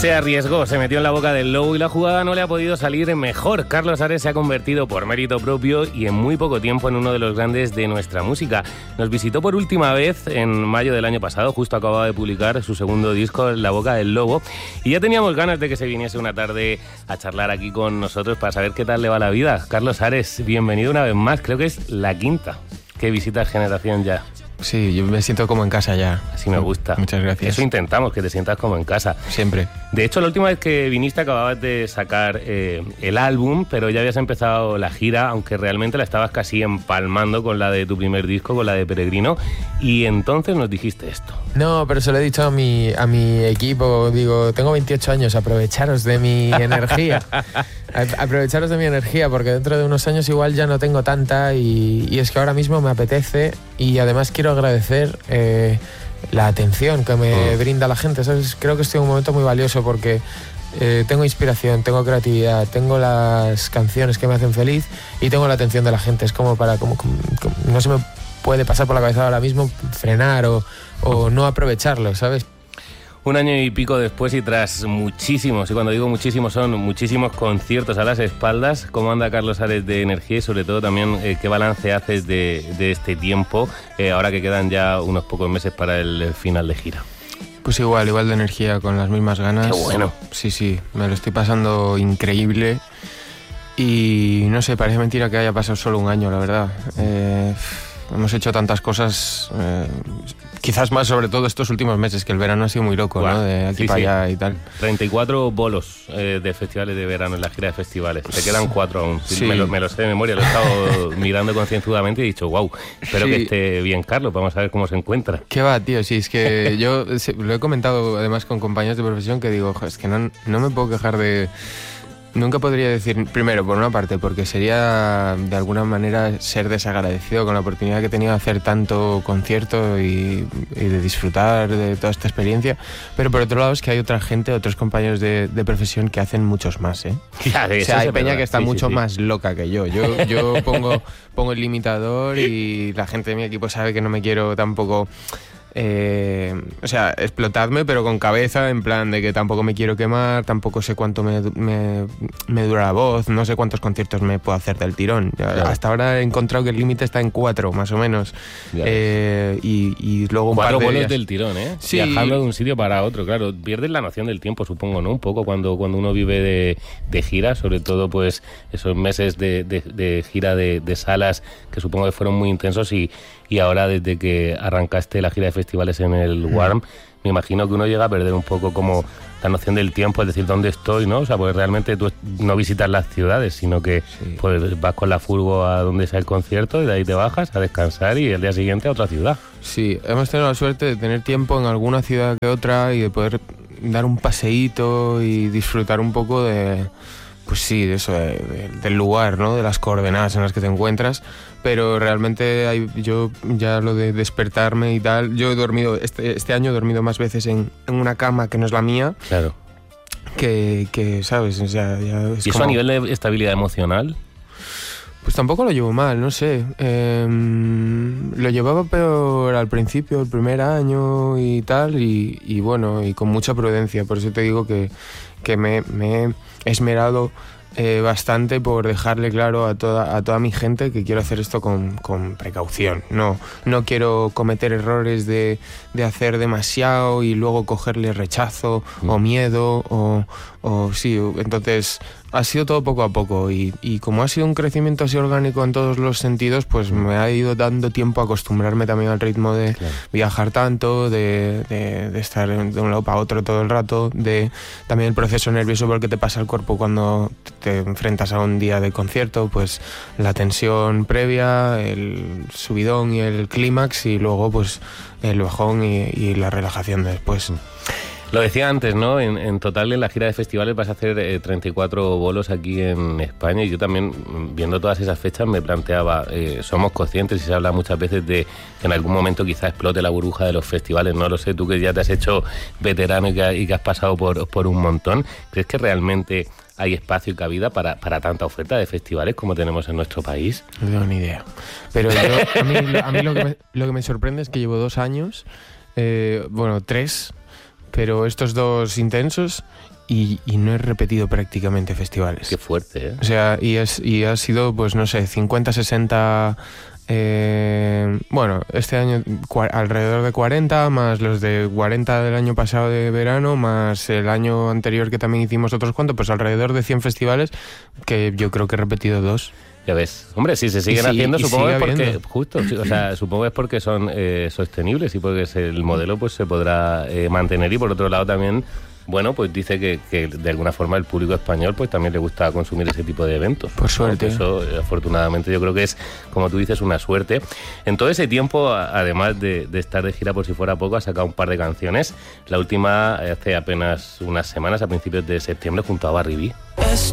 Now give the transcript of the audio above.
Se arriesgó, se metió en la boca del lobo y la jugada no le ha podido salir mejor. Carlos Ares se ha convertido por mérito propio y en muy poco tiempo en uno de los grandes de nuestra música. Nos visitó por última vez en mayo del año pasado, justo acababa de publicar su segundo disco, La boca del lobo, y ya teníamos ganas de que se viniese una tarde a charlar aquí con nosotros para saber qué tal le va la vida. Carlos Ares, bienvenido una vez más, creo que es la quinta que visitas Generación Ya. Sí, yo me siento como en casa ya. Así me gusta. Muchas gracias. Eso intentamos, que te sientas como en casa. Siempre. De hecho, la última vez que viniste acababas de sacar el álbum, pero ya habías empezado la gira, aunque realmente la estabas casi empalmando con la de tu primer disco, con la de Peregrino, y entonces nos dijiste esto. No, pero se lo he dicho a mi equipo, digo, tengo 28 años, aprovecharos de mi energía. Aprovecharos de mi energía, porque dentro de unos años igual ya no tengo tanta y es que ahora mismo me apetece y además quiero agradecer la atención que me brinda la gente, ¿sabes? Creo que estoy en un momento muy valioso porque tengo inspiración, tengo creatividad, tengo las canciones que me hacen feliz y tengo la atención de la gente. Es como para, como no se me puede pasar por la cabeza ahora mismo frenar o no aprovecharlo, ¿sabes? Un año y pico después y tras muchísimos, y cuando digo muchísimos son muchísimos conciertos a las espaldas, ¿cómo anda Carlos Ares de energía y sobre todo también qué balance haces de este tiempo, ahora que quedan ya unos pocos meses para el final de gira? Pues igual de energía, con las mismas ganas. ¡Qué bueno! Sí, me lo estoy pasando increíble y no sé, parece mentira que haya pasado solo un año, la verdad. Hemos hecho tantas cosas, quizás más sobre todo estos últimos meses, que el verano ha sido muy loco, ¿no? De aquí para allá y tal. 34 bolos de festivales de verano en la gira de festivales. Te quedan 4 aún. Sí. Me lo sé de memoria, lo he estado mirando concienzudamente y he dicho, wow, espero que esté bien Carlos, vamos a ver cómo se encuentra. ¿Qué va, tío? Sí, es que yo lo he comentado además con compañeros de profesión que digo, es que no me puedo quejar de... Nunca podría decir, primero, por una parte, porque sería de alguna manera ser desagradecido con la oportunidad que he tenido de hacer tanto concierto y de disfrutar de toda esta experiencia, pero por otro lado es que hay otra gente, otros compañeros de profesión que hacen muchos más, ¿eh? Claro, o sea, hay peña que está mucho más loca que yo. Yo pongo el limitador y la gente de mi equipo sabe que no me quiero tampoco... o sea, explotadme, pero con cabeza, en plan de que tampoco me quiero quemar, tampoco sé cuánto me dura la voz, no sé cuántos conciertos me puedo hacer del tirón. Claro. Hasta ahora he encontrado que el límite está en 4, más o menos. Y luego un 4 par de vuelos días del tirón, ¿eh? Sí. Viajando de un sitio para otro, claro. Pierdes la noción del tiempo, supongo, ¿no? Un poco cuando uno vive de gira, sobre todo pues esos meses de gira de salas que supongo que fueron muy intensos y ahora desde que arrancaste la gira de festivales en el Warm, me imagino que uno llega a perder un poco como la noción del tiempo, es decir, ¿dónde estoy? ¿No? O sea, pues realmente tú no visitas las ciudades, sino que pues vas con la furgo a donde sea el concierto y de ahí te bajas a descansar y el día siguiente a otra ciudad. Sí, hemos tenido la suerte de tener tiempo en alguna ciudad que otra y de poder dar un paseíto y disfrutar un poco de... Pues sí, de eso, del lugar, ¿no? De las coordenadas en las que te encuentras, pero realmente yo ya lo de despertarme y tal, yo he dormido, este año he dormido más veces en una cama que no es la mía. Claro. Que ¿sabes? O sea, ya es ¿Y eso como... a nivel de estabilidad emocional? Pues tampoco lo llevo mal, no sé. Lo llevaba peor al principio, el primer año y tal, y bueno, y con mucha prudencia, por eso te digo que me he esmerado bastante por dejarle claro a toda mi gente que quiero hacer esto con precaución. No quiero cometer errores de hacer demasiado y luego cogerle rechazo o miedo o sí, entonces ha sido todo poco a poco y como ha sido un crecimiento así orgánico en todos los sentidos, pues me ha ido dando tiempo a acostumbrarme también al ritmo de viajar tanto, de estar de un lado para otro todo el rato, de también el proceso nervioso por el que te pasa el cuerpo cuando te enfrentas a un día de concierto, pues la tensión previa, el subidón y el clímax y luego pues el bajón y la relajación después. Lo decía antes, ¿no? En total en la gira de festivales vas a hacer 34 bolos aquí en España y yo también, viendo todas esas fechas, me planteaba, somos conscientes y se habla muchas veces de que en algún momento quizá explote la burbuja de los festivales, no lo sé, tú que ya te has hecho veterano y que has pasado por un montón, ¿crees que realmente hay espacio y cabida para tanta oferta de festivales como tenemos en nuestro país? No tengo ni idea. Pero a mí lo que me sorprende es que llevo 2 años, 3... pero estos 2 intensos y no he repetido prácticamente festivales. Qué fuerte, ¿eh? O sea, y ha sido, pues no sé, 50, 60... bueno, este año alrededor de 40, más los de 40 del año pasado de verano, más el año anterior que también hicimos otros cuantos, pues alrededor de 100 festivales, que yo creo que he repetido 2. Ya ves. Hombre, si se siguen haciendo, supongo sigue es porque habiendo. justo, o sea, supongo es porque son sostenibles y porque el modelo pues se podrá mantener, y por otro lado también, bueno, pues dice que de alguna forma el público español pues también le gusta consumir ese tipo de eventos. Por suerte. Eso, afortunadamente, yo creo que es, como tú dices, una suerte. En todo ese tiempo, además de estar de gira por si fuera poco, ha sacado un par de canciones. La última hace apenas unas semanas, a principios de septiembre, junto a Barry B.